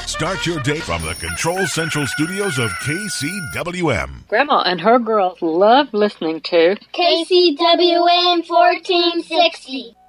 Start your day from the Control Central studios of KCWM. Grandma and her girls love listening to KCWM 1460.